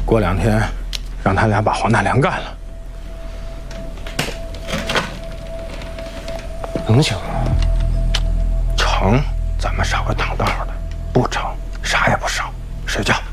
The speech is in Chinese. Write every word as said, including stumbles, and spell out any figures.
过两天让他俩把黄大梁干了。能行吗？成，咱们捎个当道的；不成，啥也不剩，睡觉。